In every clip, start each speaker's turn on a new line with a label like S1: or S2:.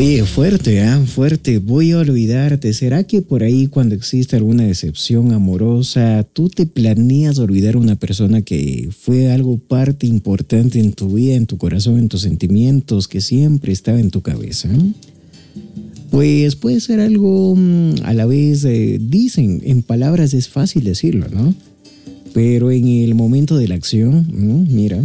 S1: Oye, fuerte, fuerte. Voy a olvidarte. ¿Será que por ahí cuando existe alguna decepción amorosa, tú te planeas olvidar a una persona que fue algo parte importante en tu vida, en tu corazón, en tus sentimientos, que siempre estaba en tu cabeza? Pues puede ser algo a la vez, dicen, en palabras es fácil decirlo, ¿no? Pero en el momento de la acción, mira,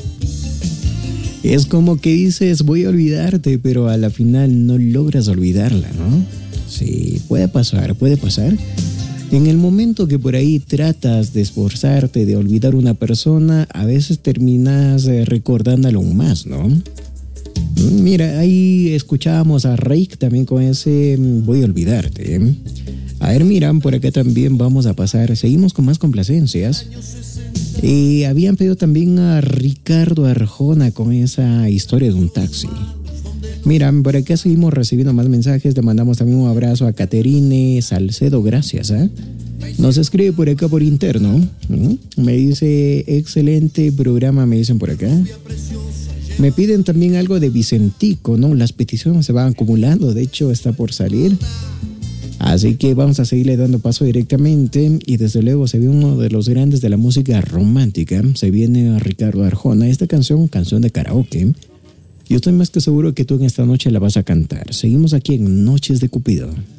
S1: es como que dices, voy a olvidarte, pero a la final no logras olvidarla, ¿no? Sí, puede pasar, puede pasar. En el momento que por ahí tratas de esforzarte, de olvidar una persona, a veces terminas recordándolo aún más, ¿no? Mira, ahí escuchábamos a Reik también con ese voy a olvidarte. A ver, mira, por acá también vamos a pasar, seguimos con más complacencias. Habían pedido también a Ricardo Arjona con esa historia de un taxi. Mira, por acá seguimos recibiendo más mensajes. Le mandamos también un abrazo a Caterine Salcedo, gracias. Nos escribe por acá por interno. Me dice, excelente programa, me dicen por acá. Me piden también algo de Vicentico, ¿no? Las peticiones se van acumulando, de hecho está por salir. Así que vamos a seguirle dando paso directamente y desde luego se viene uno de los grandes de la música romántica. Se viene a Ricardo Arjona. Esta canción de karaoke. Yo estoy más que seguro que tú en esta noche la vas a cantar. Seguimos aquí en Noches de Cupido.